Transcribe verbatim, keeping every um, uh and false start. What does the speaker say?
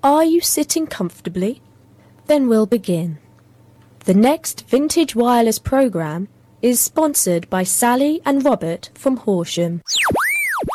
Are you sitting comfortably? Then we'll begin. The next Vintage Wireless programme is sponsored by Sally and Robert from Horsham.